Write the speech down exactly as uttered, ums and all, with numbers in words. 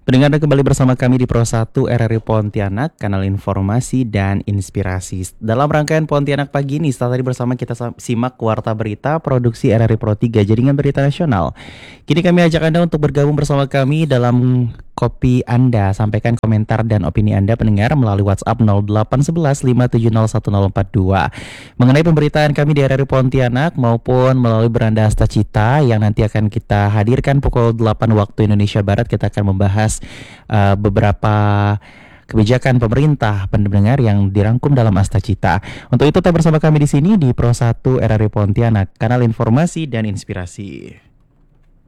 Pendengar kembali bersama kami di Pro satu R R I Pontianak, kanal informasi dan inspirasi. Dalam rangkaian Pontianak pagi ini, setelah tadi bersama kita simak Warta Berita Produksi R R I Pro tiga, Jaringan Berita Nasional. Kini kami ajak Anda untuk bergabung bersama kami dalam kopi Anda. Sampaikan komentar dan opini Anda pendengar melalui WhatsApp nol delapan satu satu lima tujuh nol satu nol empat dua. Mengenai pemberitaan kami di R R I Pontianak maupun melalui Beranda Asta Cita yang nanti akan kita hadirkan pukul delapan waktu Indonesia Barat, kita akan membahas uh, beberapa kebijakan pemerintah pendengar yang dirangkum dalam Asta Cita. Untuk itu tetap bersama kami di sini di Pro satu R R I Pontianak, kanal informasi dan inspirasi.